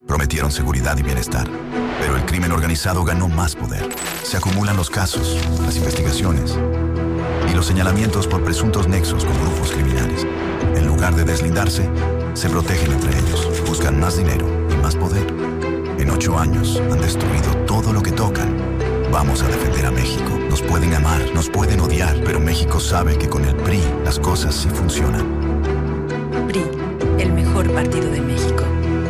Prometieron seguridad y bienestar, pero el crimen organizado ganó más poder. Se acumulan los casos, las investigaciones y los señalamientos por presuntos nexos con grupos criminales. En lugar de deslindarse, se protegen entre ellos, buscan más dinero y más poder. En 8 años han destruido todo lo que tocan. Vamos a defender a México. Nos pueden amar, nos pueden odiar, pero México sabe que con el PRI las cosas sí funcionan. PRI, el mejor partido de México.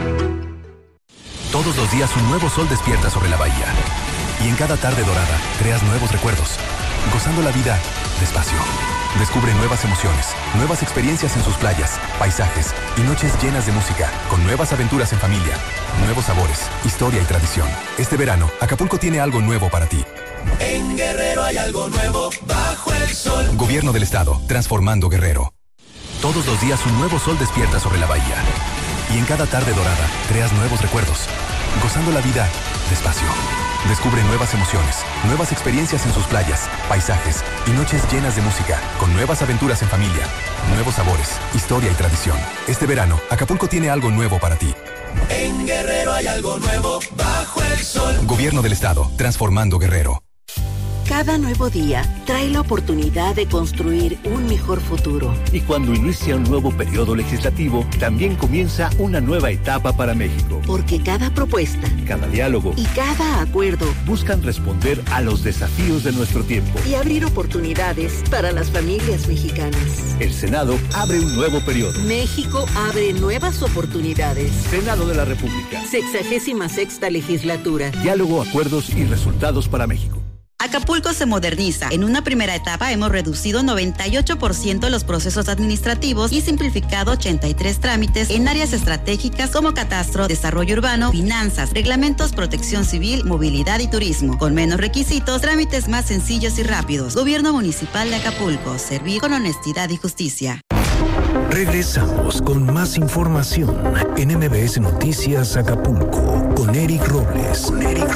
Todos los días un nuevo sol despierta sobre la bahía. Y en cada tarde dorada creas nuevos recuerdos, gozando la vida despacio. Descubre nuevas emociones, nuevas experiencias en sus playas, paisajes y noches llenas de música, con nuevas aventuras en familia, nuevos sabores, historia y tradición. Este verano, Acapulco tiene algo nuevo para ti. En Guerrero hay algo nuevo bajo el sol. Gobierno del Estado, transformando Guerrero. Todos los días un nuevo sol despierta sobre la bahía. Y en cada tarde dorada creas nuevos recuerdos, gozando la vida despacio. Descubre nuevas emociones, nuevas experiencias en sus playas, paisajes y noches llenas de música, con nuevas aventuras en familia, nuevos sabores, historia y tradición. Este verano, Acapulco tiene algo nuevo para ti. En Guerrero hay algo nuevo bajo el sol. Gobierno del Estado, transformando Guerrero. Cada nuevo día trae la oportunidad de construir un mejor futuro. Y cuando inicia un nuevo periodo legislativo, también comienza una nueva etapa para México. Porque cada propuesta, cada diálogo y cada acuerdo buscan responder a los desafíos de nuestro tiempo y abrir oportunidades para las familias mexicanas. El Senado abre un nuevo periodo. México abre nuevas oportunidades. Senado de la República. 66ª legislatura. Diálogo, acuerdos y resultados para México. Acapulco se moderniza. En una primera etapa hemos reducido 98% los procesos administrativos y simplificado 83 trámites en áreas estratégicas como catastro, desarrollo urbano, finanzas, reglamentos, protección civil, movilidad y turismo. Con menos requisitos, trámites más sencillos y rápidos. Gobierno Municipal de Acapulco. Servir con honestidad y justicia. Regresamos con más información en MBS Noticias Acapulco con Eric Robles.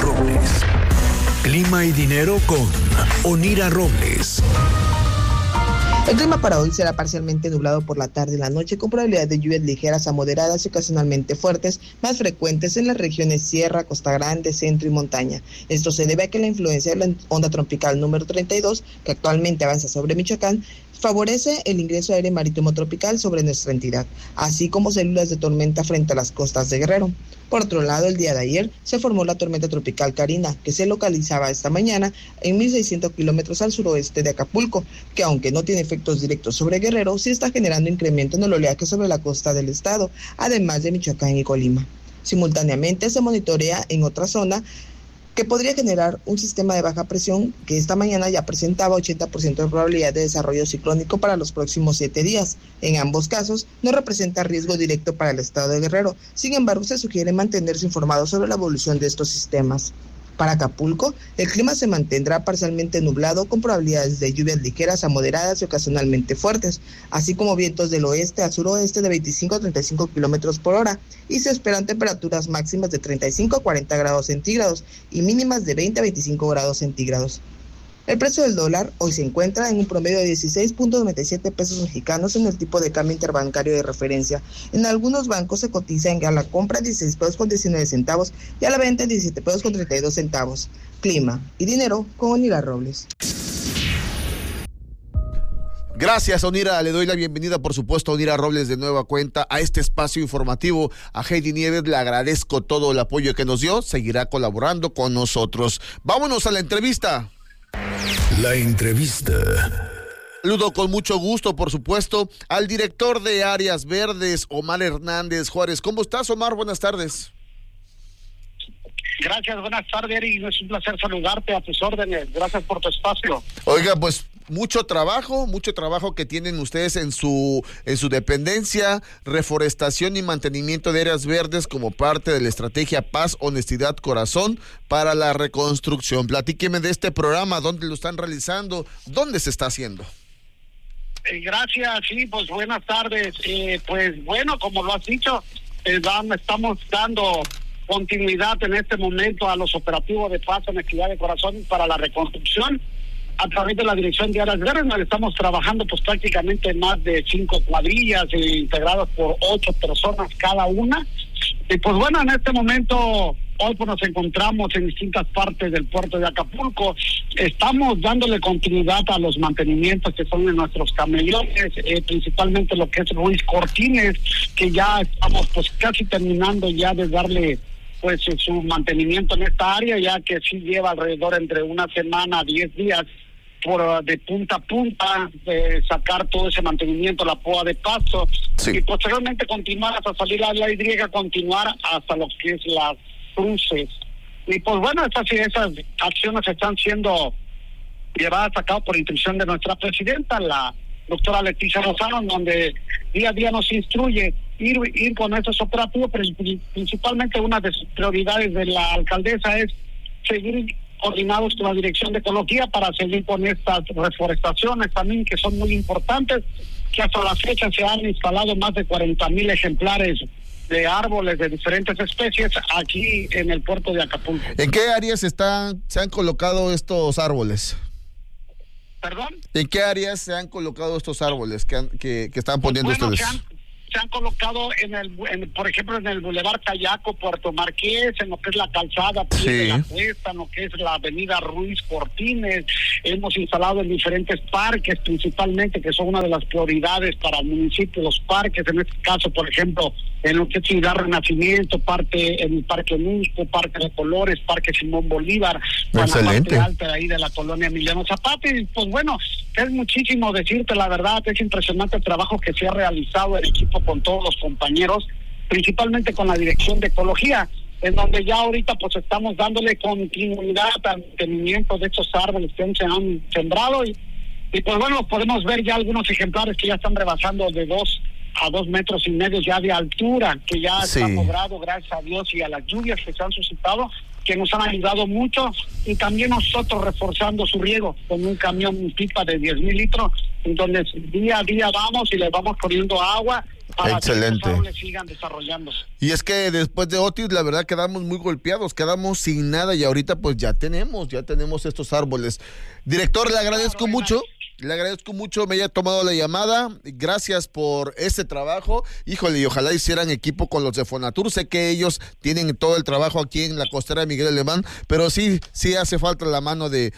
Clima y dinero con Onira Robles. El clima para hoy será parcialmente nublado por la tarde y la noche, con probabilidad de lluvias ligeras a moderadas y ocasionalmente fuertes, más frecuentes en las regiones Sierra, Costa Grande, Centro y Montaña. Esto se debe a que la influencia de la onda tropical número 32, que actualmente avanza sobre Michoacán, favorece el ingreso de aire marítimo tropical sobre nuestra entidad, así como células de tormenta frente a las costas de Guerrero. Por otro lado, el día de ayer se formó la tormenta tropical Karina, que se localizaba esta mañana en 1.600 kilómetros al suroeste de Acapulco, que aunque no tiene efectos directos sobre Guerrero, sí está generando incremento en el oleaje sobre la costa del estado, además de Michoacán y Colima. Simultáneamente se monitorea en otra zona que podría generar un sistema de baja presión que esta mañana ya presentaba 80% de probabilidad de desarrollo ciclónico para los próximos 7 días. En ambos casos, no representa riesgo directo para el estado de Guerrero. Sin embargo, se sugiere mantenerse informado sobre la evolución de estos sistemas. Para Acapulco, el clima se mantendrá parcialmente nublado con probabilidades de lluvias ligeras a moderadas y ocasionalmente fuertes, así como vientos del oeste a suroeste de 25 a 35 kilómetros por hora, y se esperan temperaturas máximas de 35 a 40 grados centígrados y mínimas de 20 a 25 grados centígrados. El precio del dólar hoy se encuentra en un promedio de 16.97 pesos mexicanos en el tipo de cambio interbancario de referencia. En algunos bancos se cotiza a la compra 16 pesos con 19 centavos y a la venta 17 pesos con 32 centavos. Clima y dinero con Onira Robles. Gracias, Onira. Le doy la bienvenida, por supuesto, a Onira Robles de nueva cuenta a este espacio informativo. A Heidi Nieves le agradezco todo el apoyo que nos dio. Seguirá colaborando con nosotros. Vámonos a la entrevista. La entrevista. Saludo con mucho gusto, por supuesto, al director de Áreas Verdes, Omar Hernández Juárez. ¿Cómo estás, Omar? Buenas tardes. Gracias, buenas tardes, Eric. Es un placer saludarte, a tus órdenes. Gracias por tu espacio. Oiga, pues mucho trabajo que tienen ustedes en su dependencia, reforestación y mantenimiento de áreas verdes como parte de la estrategia Paz, Honestidad, Corazón para la reconstrucción. Platíqueme de este programa, dónde lo están realizando, dónde se está haciendo. Gracias, sí, pues buenas tardes. Pues bueno, como lo has dicho, estamos dando continuidad en este momento a los operativos de Paz, Honestidad de Corazón para la reconstrucción a través de la Dirección de Áreas Verdes. Estamos trabajando pues prácticamente más de 5 cuadrillas integradas por 8 personas cada una, Y pues bueno, en este momento, hoy pues nos encontramos en distintas partes del puerto de Acapulco. Estamos dándole continuidad a los mantenimientos que son de nuestros camellones, principalmente lo que es Ruiz Cortines, que ya estamos pues casi terminando ya de darle pues su mantenimiento en esta área, ya que sí lleva alrededor entre una semana a 10 días de punta a punta, de sacar todo ese mantenimiento, la poa de paso, y posteriormente continuar hasta salir a la Y, continuar hasta lo que es las cruces. Y pues bueno, esas acciones están siendo llevadas a cabo por instrucción de nuestra presidenta, la doctora Leticia Lozano, donde día a día nos instruye ir con estos operativos, pero principalmente una de sus prioridades de la alcaldesa es seguir coordinados con la Dirección de Ecología para seguir con estas reforestaciones también, que son muy importantes, que hasta la fecha se han instalado más de 40,000 ejemplares de árboles de diferentes especies aquí en el puerto de Acapulco. ¿En qué áreas se han colocado estos árboles? ¿Perdón? ¿En qué áreas se han colocado estos árboles que están poniendo ustedes? Se han colocado por ejemplo, en el Boulevard Cayaco, Puerto Marqués, en lo que es la calzada Pie de la Cuesta, en lo que es la avenida Ruiz Cortines. Hemos instalado en diferentes parques, principalmente, que son una de las prioridades para el municipio, los parques, en este caso, por ejemplo, en lo que es Ciudad Renacimiento, en el Parque Nusco, Parque de Colores, Parque Simón Bolívar, la parte alta ahí de la colonia Emiliano Zapata. Y pues bueno, es muchísimo decirte la verdad, es impresionante el trabajo que se ha realizado el equipo con todos los compañeros, principalmente con la Dirección de Ecología, en donde ya ahorita pues estamos dándole continuidad al mantenimiento de estos árboles que se han sembrado y pues bueno, podemos ver ya algunos ejemplares que ya están rebasando de 2 a 2,5 metros ya de altura, que ya se han logrado gracias a Dios y a las lluvias que se han suscitado, que nos han ayudado mucho, y también nosotros reforzando su riego con un camión pipa de 10,000 litros, en donde día a día vamos y le vamos poniendo agua para que los árboles sigan desarrollándose. Y es que después de Otis, la verdad, quedamos muy golpeados, quedamos sin nada, y ahorita pues ya tenemos estos árboles. Director, le agradezco mucho. Le agradezco mucho, me haya tomado la llamada, gracias por este trabajo, híjole, y ojalá hicieran equipo con los de Fonatur, sé que ellos tienen todo el trabajo aquí en la costera de Miguel Alemán, pero sí hace falta la mano de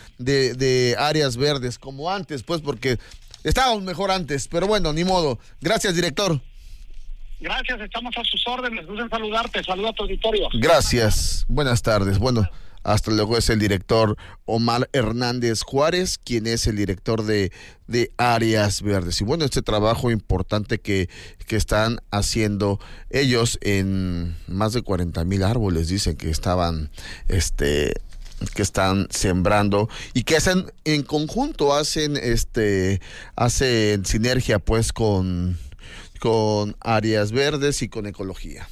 áreas verdes, como antes, pues, porque estábamos mejor antes, pero bueno, ni modo. Gracias, director. Gracias, estamos a sus órdenes, gusto en saludarte, saluda a tu auditorio. Gracias, buenas tardes, bueno. Hasta luego es el director Omar Hernández Juárez, quien es el director de Áreas Verdes. Y bueno, este trabajo importante que están haciendo ellos en más de 40,000 árboles, dicen que están sembrando y que hacen en conjunto, hacen sinergia pues con Áreas Verdes y con Ecología.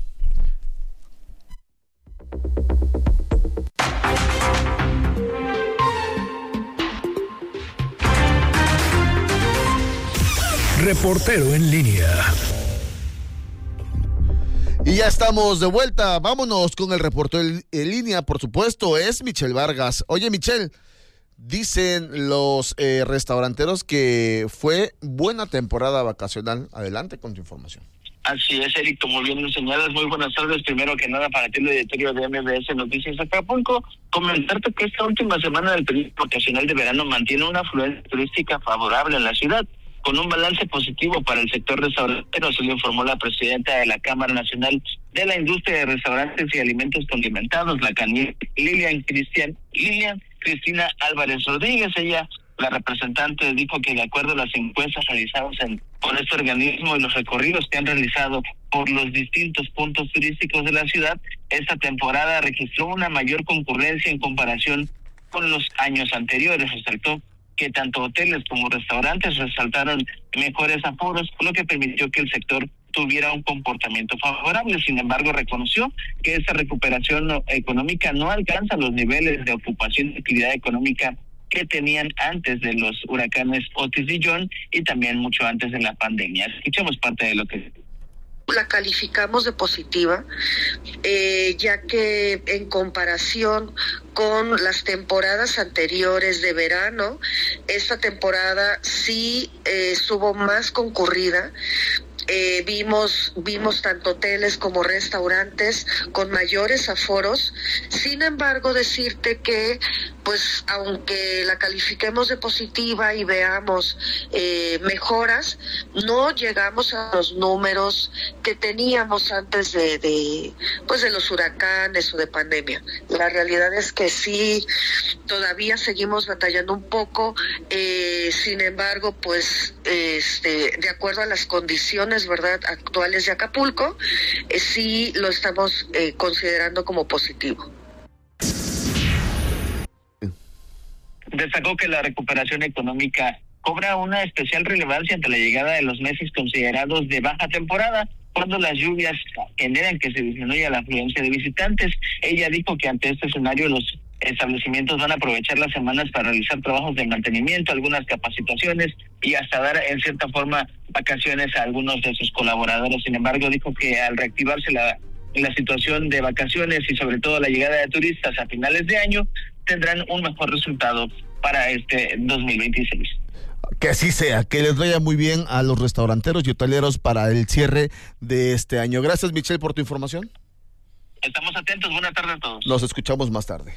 Reportero en línea. Y ya estamos de vuelta. Vámonos con el reportero en línea, por supuesto, es Michelle Vargas. Oye, Michelle, dicen los restauranteros que fue buena temporada vacacional. Adelante con tu información. Así es, Eric, como bien nos señalas, muy buenas tardes. Primero que nada, para ti, el editorio de MBS Noticias Acapulco, comentarte que esta última semana del periodo vacacional de verano mantiene una afluencia turística favorable en la ciudad, con un balance positivo para el sector restaurantero, se lo informó la presidenta de la Cámara Nacional de la Industria de Restaurantes y Alimentos Condimentados, la CANIR, Lilian Cristina Álvarez Rodríguez. Ella, la representante, dijo que de acuerdo a las encuestas realizadas por este organismo y los recorridos que han realizado por los distintos puntos turísticos de la ciudad, esta temporada registró una mayor concurrencia en comparación con los años anteriores. Resaltó que tanto hoteles como restaurantes resaltaron mejores aforos, lo que permitió que el sector tuviera un comportamiento favorable. Sin embargo, reconoció que esta recuperación económica no alcanza los niveles de ocupación y actividad económica que tenían antes de los huracanes Otis y John, y también mucho antes de la pandemia. Escuchemos parte de lo que la calificamos de positiva, ya que en comparación con las temporadas anteriores de verano, esta temporada sí estuvo más concurrida Vimos tanto hoteles como restaurantes con mayores aforos. Sin embargo, decirte que, pues, aunque la califiquemos de positiva y veamos mejoras, no llegamos a los números que teníamos antes de los huracanes o de pandemia. La realidad es que sí, todavía seguimos batallando un poco. Sin embargo, pues, de acuerdo a las condiciones, ¿verdad?, actuales de Acapulco, sí lo estamos considerando como positivo. Destacó que la recuperación económica cobra una especial relevancia ante la llegada de los meses considerados de baja temporada, cuando las lluvias generan que se disminuya la afluencia de visitantes. Ella dijo que ante este escenario los establecimientos van a aprovechar las semanas para realizar trabajos de mantenimiento, algunas capacitaciones y hasta dar en cierta forma vacaciones a algunos de sus colaboradores. Sin embargo, dijo que al reactivarse la situación de vacaciones y sobre todo la llegada de turistas a finales de año, tendrán un mejor resultado para este 2026. Que así sea, que les vaya muy bien a los restauranteros y hoteleros para el cierre de este año. Gracias, Michelle, por tu información. Estamos atentos, buenas tardes a todos. Nos escuchamos más tarde.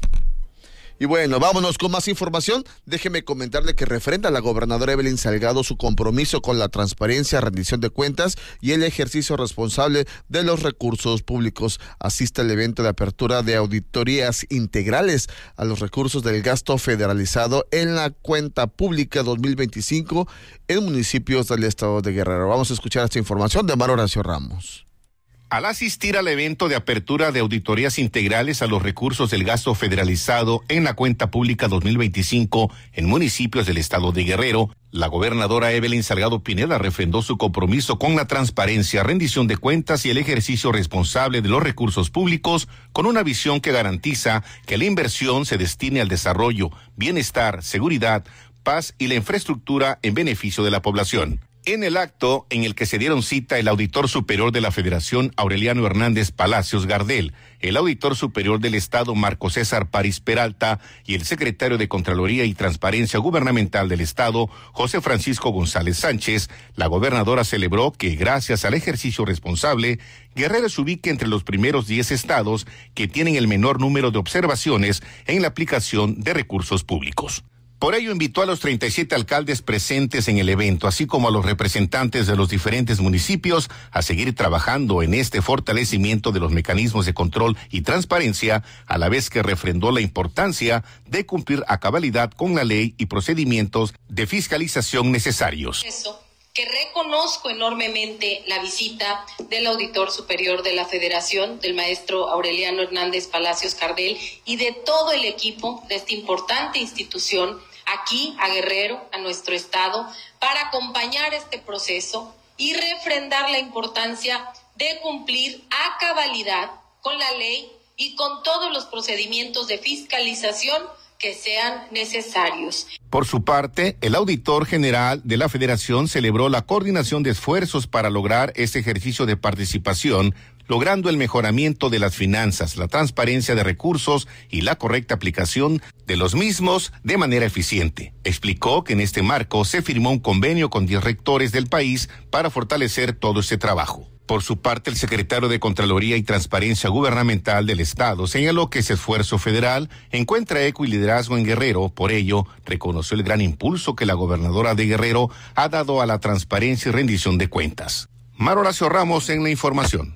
Y bueno, vámonos con más información. Déjeme comentarle que referente a la gobernadora Evelyn Salgado su compromiso con la transparencia, rendición de cuentas y el ejercicio responsable de los recursos públicos. Asiste al evento de apertura de auditorías integrales a los recursos del gasto federalizado en la cuenta pública 2025 en municipios del estado de Guerrero. Vamos a escuchar esta información de Mar Horacio Ramos. Al asistir al evento de apertura de auditorías integrales a los recursos del gasto federalizado en la cuenta pública 2025 en municipios del estado de Guerrero, la gobernadora Evelyn Salgado Pineda refrendó su compromiso con la transparencia, rendición de cuentas y el ejercicio responsable de los recursos públicos, con una visión que garantiza que la inversión se destine al desarrollo, bienestar, seguridad, paz y la infraestructura en beneficio de la población. En el acto en el que se dieron cita el auditor superior de la Federación, Aureliano Hernández Palacios Gardel, el auditor superior del Estado, Marco César París Peralta, y el secretario de Contraloría y Transparencia Gubernamental del Estado, José Francisco González Sánchez, la gobernadora celebró que, gracias al ejercicio responsable, Guerrero se ubique entre los primeros 10 estados que tienen el menor número de observaciones en la aplicación de recursos públicos. Por ello, invitó a los 37 alcaldes presentes en el evento, así como a los representantes de los diferentes municipios, a seguir trabajando en este fortalecimiento de los mecanismos de control y transparencia, a la vez que refrendó la importancia de cumplir a cabalidad con la ley y procedimientos de fiscalización necesarios. Que reconozco enormemente la visita del auditor superior de la Federación, del maestro Aureliano Hernández Palacios Gardel, y de todo el equipo de esta importante institución aquí a Guerrero, a nuestro estado, para acompañar este proceso y refrendar la importancia de cumplir a cabalidad con la ley y con todos los procedimientos de fiscalización que sean necesarios. Por su parte, el auditor general de la Federación celebró la coordinación de esfuerzos para lograr este ejercicio de participación, logrando el mejoramiento de las finanzas, la transparencia de recursos y la correcta aplicación de los mismos de manera eficiente. Explicó que en este marco se firmó un convenio con 10 rectores del país para fortalecer todo este trabajo. Por su parte, el secretario de Contraloría y Transparencia Gubernamental del Estado señaló que ese esfuerzo federal encuentra eco y liderazgo en Guerrero. Por ello, reconoció el gran impulso que la gobernadora de Guerrero ha dado a la transparencia y rendición de cuentas. Mar Horacio Ramos en la información.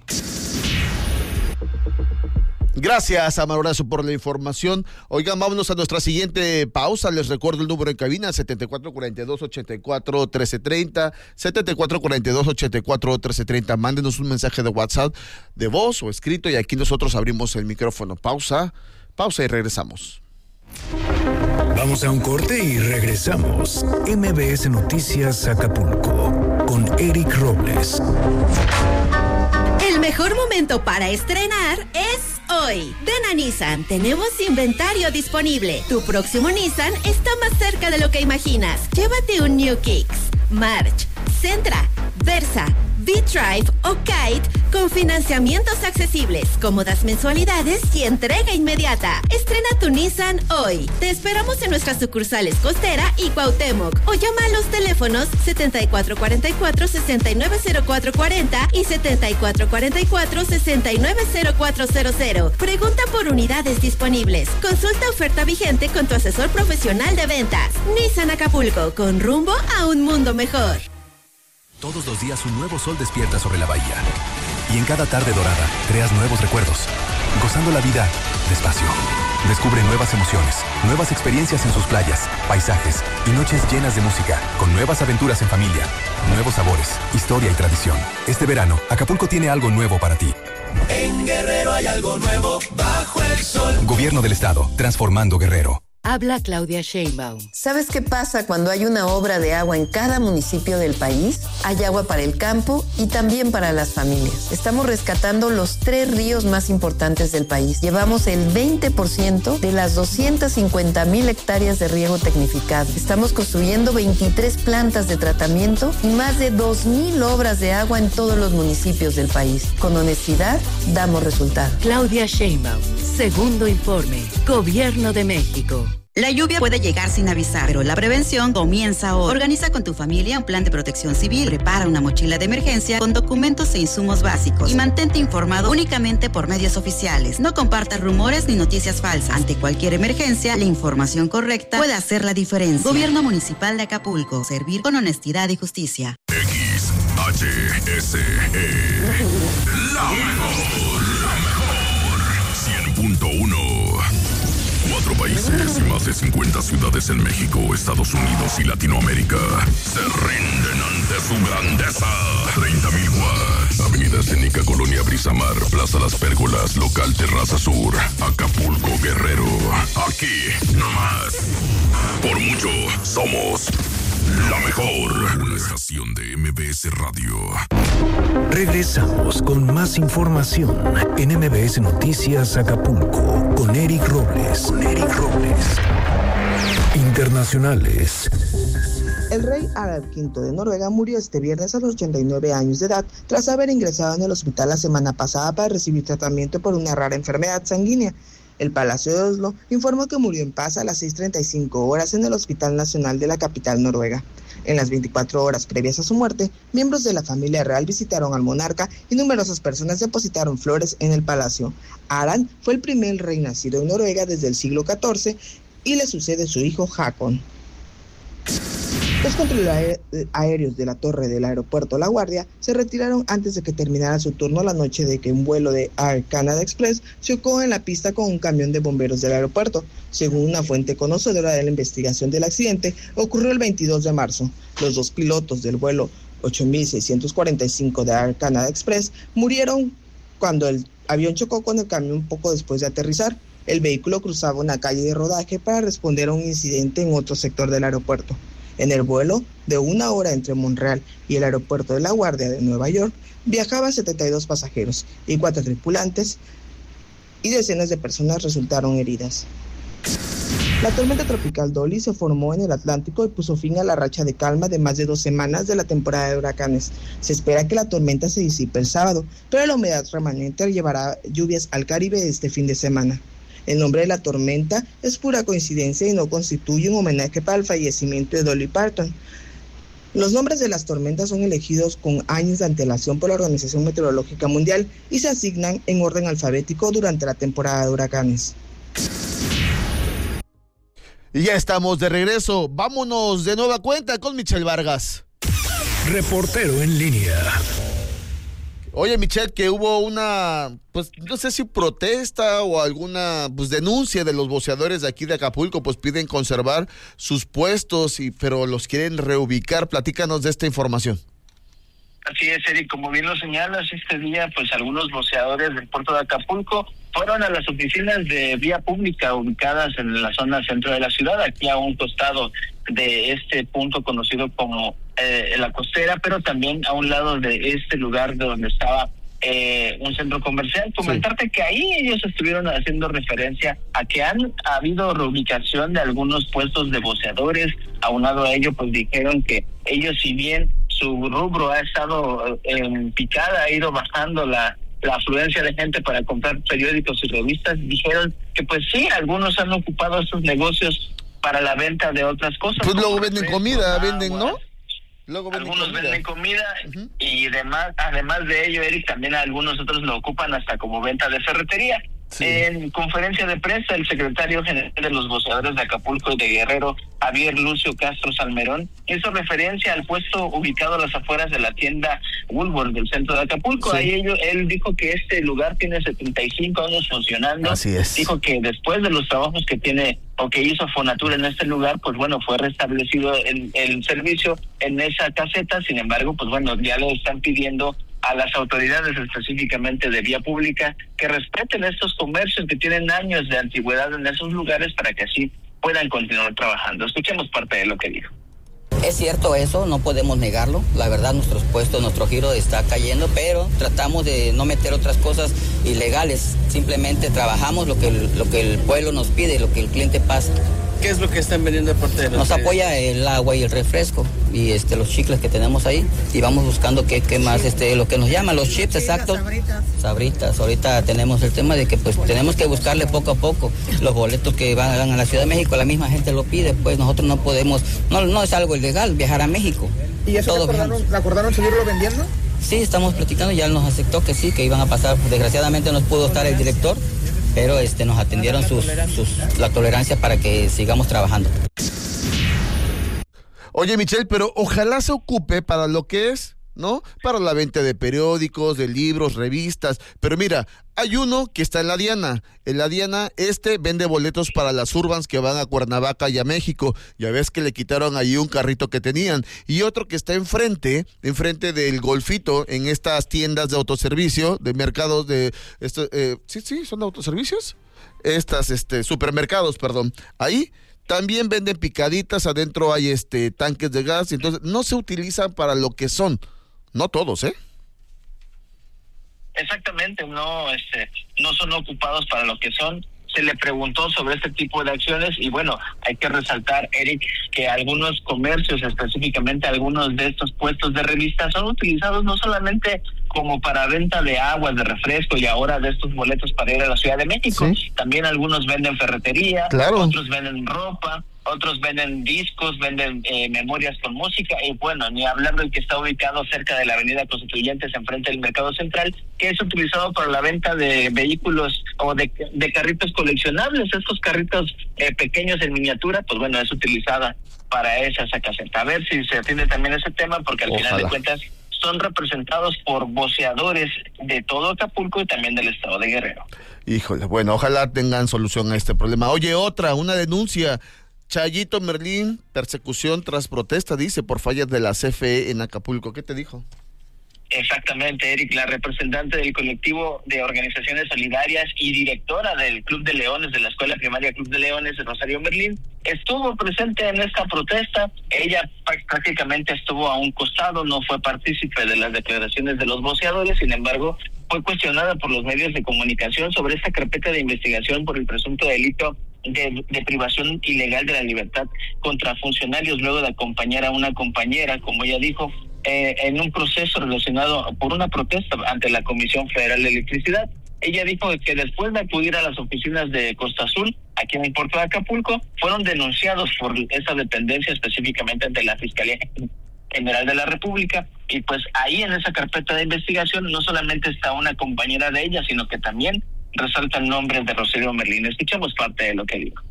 Gracias a Mar Horacio por la información. Oigan, vámonos a nuestra siguiente pausa. Les recuerdo el número en cabina, 7442-84-1330, 7442-84-1330. Mándenos un mensaje de WhatsApp, de voz o escrito, y aquí nosotros abrimos el micrófono. Pausa y regresamos. Vamos a un corte y regresamos. MBS Noticias Acapulco, con Eric Robles. El mejor momento para estrenar es hoy. Ven a Nissan, tenemos inventario disponible. Tu próximo Nissan está más cerca de lo que imaginas. Llévate un New Kicks, March, Sentra, Versa, B-Drive o Kite con financiamientos accesibles, cómodas mensualidades y entrega inmediata. Estrena tu Nissan hoy. Te esperamos en nuestras sucursales Costera y Cuauhtémoc o llama a los teléfonos 7444-690440 y 7444-690400. Pregunta por unidades disponibles. Consulta oferta vigente con tu asesor profesional de ventas. Nissan Acapulco, con rumbo a un mundo mejor. Todos los días un nuevo sol despierta sobre la bahía. Y en cada tarde dorada creas nuevos recuerdos, gozando la vida despacio. Descubre nuevas emociones, nuevas experiencias en sus playas, paisajes y noches llenas de música, con nuevas aventuras en familia, nuevos sabores, historia y tradición. Este verano, Acapulco tiene algo nuevo para ti. En Guerrero hay algo nuevo bajo el sol. Gobierno del Estado, transformando Guerrero. Habla Claudia Sheinbaum. ¿Sabes qué pasa cuando hay una obra de agua en cada municipio del país? Hay agua para el campo y también para las familias. Estamos rescatando los 3 ríos más importantes del país. Llevamos el 20% de las 250,000 hectáreas de riego tecnificado. Estamos construyendo 23 plantas de tratamiento y más de 2,000 obras de agua en todos los municipios del país. Con honestidad, damos resultados. Claudia Sheinbaum, segundo informe. Gobierno de México. La lluvia puede llegar sin avisar, pero la prevención comienza hoy. Organiza con tu familia un plan de protección civil, prepara una mochila de emergencia con documentos e insumos básicos y mantente informado únicamente por medios oficiales. No compartas rumores ni noticias falsas. Ante cualquier emergencia, la información correcta puede hacer la diferencia. Gobierno Municipal de Acapulco. Servir con honestidad y justicia. XHSE. La mejor. 100.1. 4 países y más de 50 ciudades en México, Estados Unidos y Latinoamérica se rinden ante su grandeza. 30,000 watts. Avenida Escénica, Colonia Brisamar, Plaza Las Pérgolas, Local Terraza Sur, Acapulco, Guerrero. Aquí, nomás. Por mucho, somos la mejor. Una estación de MBS Radio. Regresamos con más información en MBS Noticias Acapulco con Eric Robles. Internacionales. El rey Harald V de Noruega murió este viernes a los 89 años de edad tras haber ingresado en el hospital la semana pasada para recibir tratamiento por una rara enfermedad sanguínea. El Palacio de Oslo informó que murió en paz a las 6:35 horas en el Hospital Nacional de la capital noruega. En las 24 horas previas a su muerte, miembros de la familia real visitaron al monarca y numerosas personas depositaron flores en el palacio. Harald fue el primer rey nacido en Noruega desde el siglo XIV y le sucede su hijo Håkon. Los controles aéreos de la torre del aeropuerto La Guardia se retiraron antes de que terminara su turno la noche de que un vuelo de Air Canada Express chocó en la pista con un camión de bomberos del aeropuerto. Según una fuente conocedora de la investigación del accidente, ocurrió el 22 de marzo. Los 2 pilotos del vuelo 8645 de Air Canada Express murieron cuando el avión chocó con el camión poco después de aterrizar. El vehículo cruzaba una calle de rodaje para responder a un incidente en otro sector del aeropuerto. En el vuelo de 1 hora entre Montreal y el aeropuerto de La Guardia de Nueva York, viajaban 72 pasajeros y 4 tripulantes y decenas de personas resultaron heridas. La tormenta tropical Dolly se formó en el Atlántico y puso fin a la racha de calma de más de 2 semanas de la temporada de huracanes. Se espera que la tormenta se disipe el sábado, pero la humedad remanente llevará lluvias al Caribe este fin de semana. El nombre de la tormenta es pura coincidencia y no constituye un homenaje para el fallecimiento de Dolly Parton. Los nombres de las tormentas son elegidos con años de antelación por la Organización Meteorológica Mundial y se asignan en orden alfabético durante la temporada de huracanes. Y ya estamos de regreso. Vámonos de nueva cuenta con Michelle Vargas. Reportero en línea. Oye, Michelle, que hubo una, pues no sé si protesta o alguna denuncia de los voceadores de aquí de Acapulco, pues piden conservar sus puestos, pero los quieren reubicar. Platícanos de esta información. Así es, Eric, como bien lo señalas, este día pues algunos voceadores del puerto de Acapulco fueron a las oficinas de vía pública ubicadas en la zona centro de la ciudad, aquí a un costado de este punto conocido como la Costera, pero también a un lado de este lugar de donde estaba un centro comercial. Comentarte que ahí ellos estuvieron haciendo referencia a que han habido reubicación de algunos puestos de voceadores. Aunado a ello, pues dijeron que ellos, si bien su rubro ha estado en picada, ha ido bajando la afluencia de gente para comprar periódicos y revistas. Dijeron que pues sí, algunos han ocupado estos negocios para la venta de otras cosas. Pues luego venden comida, venden, ¿no? Algunos venden comida y además de ello, Eric, también algunos otros lo ocupan hasta como venta de ferretería. Sí. En conferencia de prensa, el secretario general de los boceadores de Acapulco y de Guerrero, Javier Lucio Castro Salmerón, hizo referencia al puesto ubicado a las afueras de la tienda Woolworth del centro de Acapulco. Sí. Ahí él dijo que este lugar tiene 75 años funcionando. Así es. Dijo que después de los trabajos que tiene o que hizo Fonatur en este lugar, pues bueno, fue restablecido el servicio en esa caseta. Sin embargo, pues bueno, ya le están pidiendo a las autoridades, específicamente de vía pública, que respeten estos comercios que tienen años de antigüedad en esos lugares para que así puedan continuar trabajando. Escuchemos parte de lo que dijo. Es cierto eso, no podemos negarlo. La verdad, nuestros puestos, nuestro giro está cayendo, pero tratamos de no meter otras cosas ilegales. Simplemente trabajamos lo que el pueblo nos pide, lo que el cliente pasa. ¿Qué es lo que están vendiendo de parte de los Nos apoya el agua y el refresco y los chicles que tenemos ahí, y vamos buscando qué más, lo que nos llaman los chips, exacto. Sabritas. Ahorita tenemos el tema de que pues tenemos que buscarle poco a poco los boletos que van a la Ciudad de México. La misma gente lo pide, pues nosotros no podemos, no es algo ilegal viajar a México. ¿Y eso acordaron seguirlo vendiendo? Sí, estamos platicando, ya nos aceptó que sí, que iban a pasar. Desgraciadamente no pudo estar el director, pero nos atendieron la tolerancia para que sigamos trabajando. Oye, Michelle, pero ojalá se ocupe para lo que es, ¿no? Para la venta de periódicos, de libros, revistas. Pero mira, hay uno que está en la Diana. En la Diana, vende boletos para las Urbans que van a Cuernavaca y a México. Ya ves que le quitaron ahí un carrito que tenían. Y otro que está enfrente del Golfito, en estas tiendas de autoservicio, de mercados de... sí, son de autoservicios. Estas, supermercados, perdón. Ahí también venden picaditas, adentro hay tanques de gas. Entonces, no se utilizan para lo que son. No todos, ¿eh? Exactamente, no son ocupados para lo que son. Se le preguntó sobre este tipo de acciones y bueno, hay que resaltar, Eric, que algunos comercios, específicamente algunos de estos puestos de revistas, son utilizados no solamente como para venta de aguas, de refresco y ahora de estos boletos para ir a la Ciudad de México. ¿Sí? También algunos venden ferretería, claro. Otros venden ropa, otros venden discos, venden memorias con música y bueno, ni hablar del que está ubicado cerca de la Avenida Constituyentes, enfrente del Mercado Central, que es utilizado para la venta de vehículos o de carritos coleccionables. Estos carritos pequeños en miniatura, pues bueno, es utilizada para esa caseta. A ver si se atiende también ese tema, porque al final de cuentas son representados por voceadores de todo Acapulco y también del estado de Guerrero. Híjole, bueno, ojalá tengan solución a este problema. Oye, una denuncia. Chayito Merlín, persecución tras protesta, dice, por fallas de la CFE en Acapulco. ¿Qué te dijo? Exactamente, Eric, la representante del colectivo de organizaciones solidarias y directora del Club de Leones, de la Escuela Primaria Club de Leones, Rosario Merlín, estuvo presente en esta protesta. Ella prácticamente estuvo a un costado, no fue partícipe de las declaraciones de los voceadores, sin embargo, fue cuestionada por los medios de comunicación sobre esta carpeta de investigación por el presunto delito de privación ilegal de la libertad contra funcionarios luego de acompañar a una compañera, como ella dijo, en un proceso relacionado por una protesta ante la Comisión Federal de Electricidad. Ella dijo que después de acudir a las oficinas de Costa Azul, aquí en el puerto de Acapulco, fueron denunciados por esa dependencia, específicamente ante la Fiscalía General de la República, y pues ahí en esa carpeta de investigación no solamente está una compañera de ella, sino que también resaltan nombres de Rosario Merlín. Escuchamos parte de lo que dijo.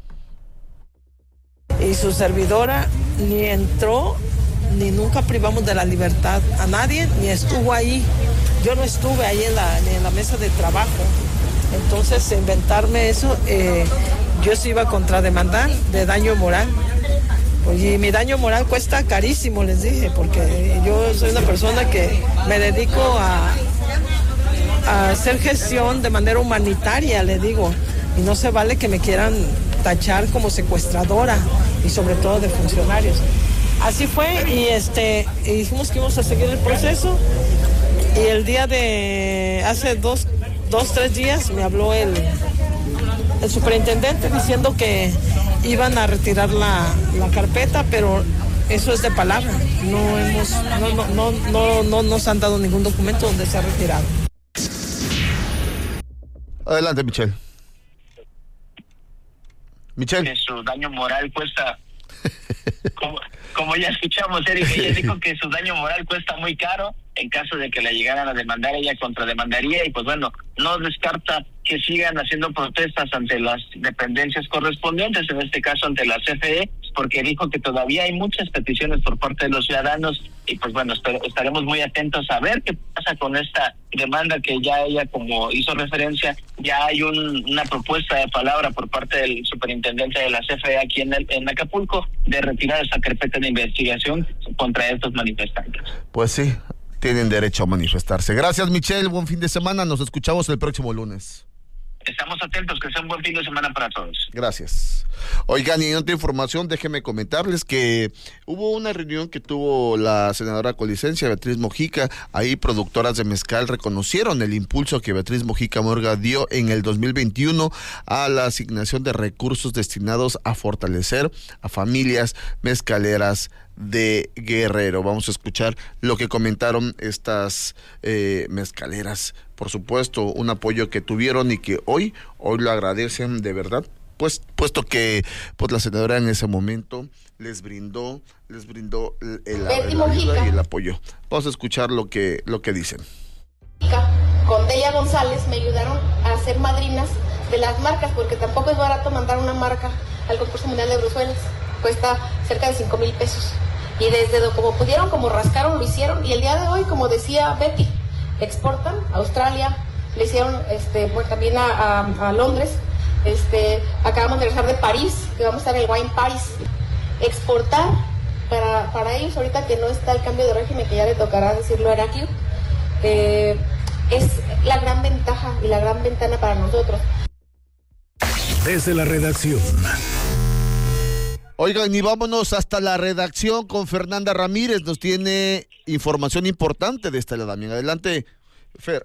Y su servidora ni entró, ni nunca privamos de la libertad a nadie, ni estuvo ahí. Yo no estuve ahí en la mesa de trabajo. Entonces, inventarme eso, yo se iba a contrademandar de daño moral. Oye, mi daño moral cuesta carísimo, les dije, porque yo soy una persona que me dedico a hacer gestión de manera humanitaria, le digo, y no se vale que me quieran tachar como secuestradora y sobre todo de funcionarios. Así fue y dijimos que íbamos a seguir el proceso y el día de hace dos, 3 días me habló el superintendente diciendo que iban a retirar la carpeta, pero Eso es de palabra. No nos han dado ningún documento donde se ha retirado. Adelante, Michelle. Que su daño moral cuesta, como ya escuchamos, Eric, ella dijo que su daño moral cuesta muy caro. En caso de que la llegaran a demandar, ella contrademandaría y pues bueno, no descarta que sigan haciendo protestas ante las dependencias correspondientes, en este caso ante la CFE, porque dijo que todavía hay muchas peticiones por parte de los ciudadanos y pues bueno, estaremos muy atentos a ver qué pasa con esta demanda que ya ella, como hizo referencia, ya hay una propuesta de palabra por parte del superintendente de la CFE aquí en Acapulco de retirar esa carpeta de investigación contra estos manifestantes. Pues sí, tienen derecho a manifestarse. Gracias, Michelle, buen fin de semana, nos escuchamos el próximo lunes. Estamos atentos, que sea un buen fin de semana para todos. Gracias. Oigan, y en otra información, déjenme comentarles que hubo una reunión que tuvo la senadora con licencia, Beatriz Mojica. Ahí productoras de mezcal reconocieron el impulso que Beatriz Mojica Morga dio en el 2021 a la asignación de recursos destinados a fortalecer a familias mezcaleras de Guerrero. Vamos a escuchar lo que comentaron estas mezcaleras. Por supuesto, un apoyo que tuvieron y que hoy lo agradecen de verdad, pues puesto que pues la senadora en ese momento les brindó la ayuda y el apoyo. Vamos a escuchar lo que dicen. Con Deya González me ayudaron a ser madrinas de las marcas, porque tampoco es barato mandar una marca al concurso mundial de Bruselas. Cuesta cerca de 5,000 pesos. Y desde como pudieron, como rascaron, lo hicieron. Y el día de hoy, como decía Betty, exportan a Australia, le hicieron también a Londres. Acabamos de regresar de París, que vamos a estar en el Wine Paris. Exportar para ellos, ahorita que no está el cambio de régimen, que ya le tocará decirlo a Heraclio, es la gran ventaja y la gran ventana para nosotros. Desde la redacción. Oigan, y vámonos hasta la redacción con Fernanda Ramírez. Nos tiene información importante de Estela Damián. Adelante, Fer.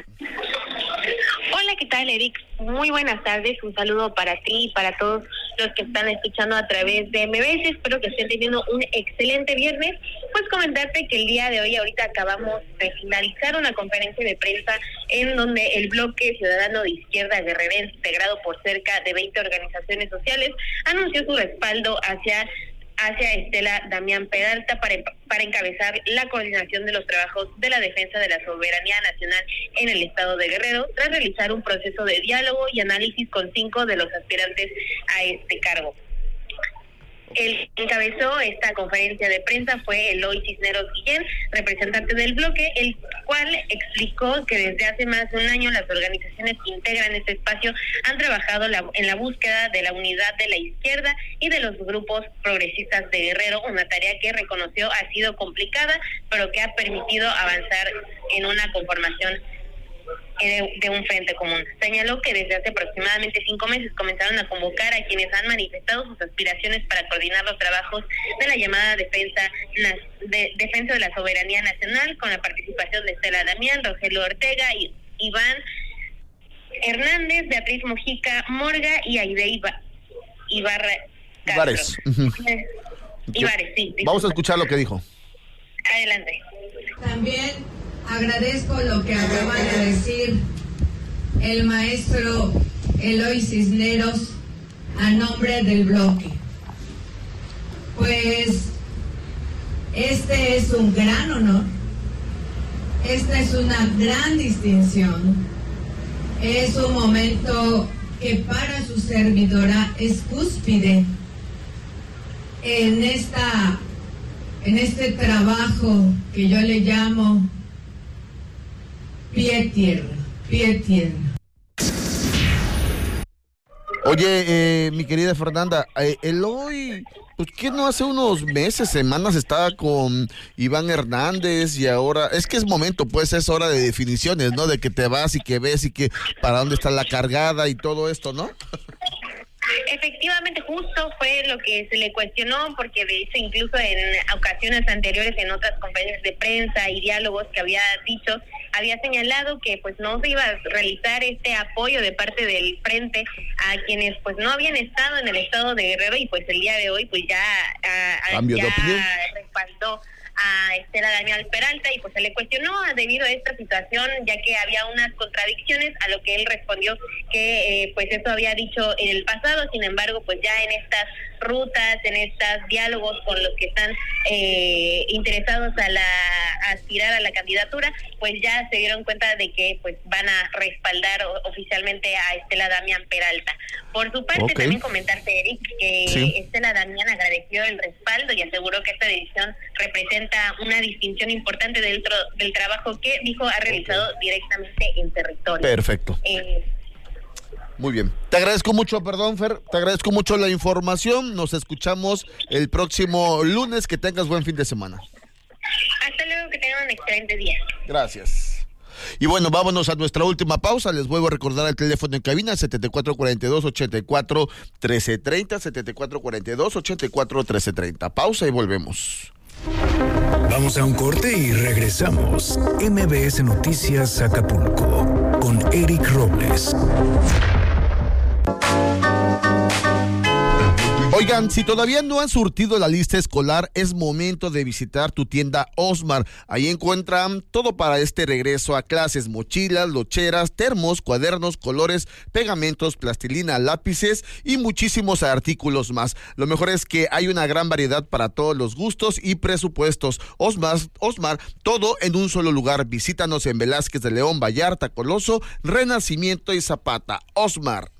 Hola, ¿qué tal, Eric? Muy buenas tardes. Un saludo para ti y para todos los que están escuchando a través de MBS. Espero que estén teniendo un excelente viernes. Pues comentarte que el día de hoy, ahorita acabamos de finalizar una conferencia de prensa en donde el Bloque Ciudadano de Izquierda Guerrerense, integrado por cerca de 20 organizaciones sociales, anunció su respaldo hacia Estela Damián Peralta para encabezar la coordinación de los trabajos de la defensa de la soberanía nacional en el estado de Guerrero, tras realizar un proceso de diálogo y análisis con 5 de los aspirantes a este cargo. El que encabezó esta conferencia de prensa fue Eloy Cisneros Guillén, representante del bloque, el cual explicó que desde hace más de un año las organizaciones que integran este espacio han trabajado en la búsqueda de la unidad de la izquierda y de los grupos progresistas de Guerrero, una tarea que reconoció ha sido complicada, pero que ha permitido avanzar en una conformación de un frente común. Señaló que desde hace aproximadamente 5 meses comenzaron a convocar a quienes han manifestado sus aspiraciones para coordinar los trabajos de la llamada defensa de la soberanía nacional, con la participación de Estela Damián, Rogelio Ortega, Iván Hernández, Beatriz Mojica Morga y Aide Ibares. Ibares, sí. Vamos a escuchar lo que dijo. Adelante. También agradezco lo que acaba de decir el maestro Eloy Cisneros a nombre del bloque. Pues este es un gran honor, esta es una gran distinción, es un momento que para su servidora es cúspide en este trabajo que yo le llamo pie tierra. Oye, mi querida Fernanda, Eloy, pues ¿qué no hace unos meses, semanas estaba con Iván Hernández y ahora, es que es momento, pues es hora de definiciones, ¿no? De que te vas y que ves y que para dónde está la cargada y todo esto, ¿no? Efectivamente, justo fue lo que se le cuestionó, porque de hecho incluso en ocasiones anteriores, en otras conferencias de prensa y diálogos que había dicho, había señalado que pues no se iba a realizar este apoyo de parte del frente a quienes pues no habían estado en el estado de Guerrero, y pues el día de hoy pues ya respaldó a Estela Damián Peralta, y pues se le cuestionó debido a esta situación, ya que había unas contradicciones, a lo que él respondió que pues eso había dicho en el pasado. Sin embargo, pues ya en estas rutas, en estos diálogos con los que están interesados a aspirar a la candidatura, pues ya se dieron cuenta de que pues van a respaldar oficialmente a Estela Damián Peralta. Por su parte, también comentarte, Eric, que Estela Damián agradeció el respaldo y aseguró que esta decisión representa una distinción importante dentro del trabajo que, dijo, ha realizado directamente en territorio. Perfecto. Muy bien. Te agradezco mucho, Fer, te agradezco mucho la información. Nos escuchamos el próximo lunes. Que tengas buen fin de semana. Hasta luego, que tengan un excelente día. Gracias. Y bueno, vámonos a nuestra última pausa. Les vuelvo a recordar el teléfono en cabina, 7442-84-1330, 7442-84-1330. Pausa y volvemos. Vamos a un corte y regresamos. MBS Noticias Acapulco con Eric Robles. Oigan, si todavía no han surtido la lista escolar, es momento de visitar tu tienda Osmar. Ahí encuentran todo para este regreso a clases: mochilas, loncheras, termos, cuadernos, colores, pegamentos, plastilina, lápices y muchísimos artículos más. Lo mejor es que hay una gran variedad para todos los gustos y presupuestos. Osmar, todo en un solo lugar. Visítanos en Velázquez de León, Vallarta, Coloso, Renacimiento y Zapata. Osmar.